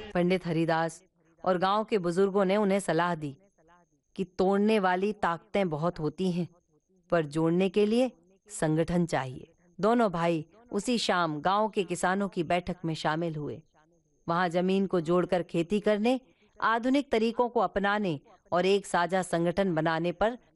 पंडित हरिदास और गांव के बुजुर्गों ने उन्हें सलाह दी कि तोड़ने वाली ताकतें बहुत होती हैं, पर जोड़ने के लिए संगठन चाहिए। दोनों भाई उसी शाम गांव के किसानों की बैठक में शामिल हुए। वहां जमीन को जोड़कर खेती करने, आधुनिक तरीकों को अपनाने और एक साझा संगठन बनाने पर